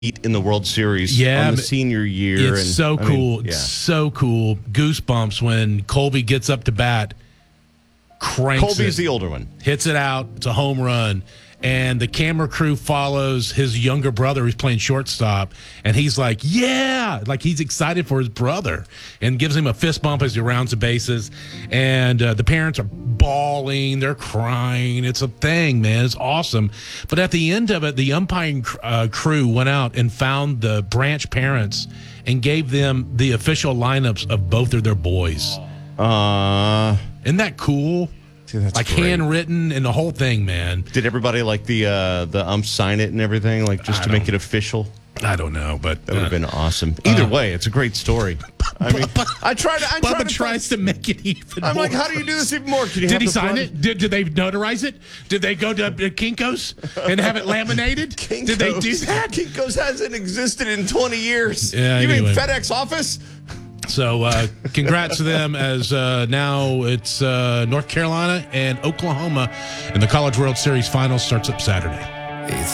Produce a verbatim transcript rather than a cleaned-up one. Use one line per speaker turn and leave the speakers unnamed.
in the World Series
Yeah,
on the
but
senior year.
It's
and,
so
I
cool.
mean, yeah.
It's so cool. Goosebumps when Colby gets up to bat, cranks
Colby's
it,
the older one.
hits it out. It's a home run. And the camera crew follows his younger brother who's playing shortstop. And he's like, yeah, like he's excited for his brother and gives him a fist bump as he rounds the bases. And uh, the parents are bawling. They're crying. It's a thing, man. It's awesome. But at the end of it, the umpiring uh, crew went out and found the Branch parents and gave them the official lineups of both of their boys.
Uh,
Isn't that cool?
dude, that's
Like
great.
handwritten and the whole thing, man.
Did everybody like the uh, the ump sign it and everything, like just
I
to make
don't-
it official?
I don't know, but
That would
uh,
have been awesome. Either way, it's a great story. I mean, I tried to. I tried
Bubba
to
tries to make it even
I'm
more.
like, how do you do this even more? Can you
Did
have
he
the
sign
front-
it? Did, did they notarize it? Did they go to uh, Kinko's and have it laminated? Did they do
Kinko's-
that?
Kinko's hasn't existed in twenty years.
Yeah,
you
anyway.
mean FedEx office?
So, uh, congrats to them as uh, now it's uh, North Carolina and Oklahoma, and the College World Series Finals starts up Saturday.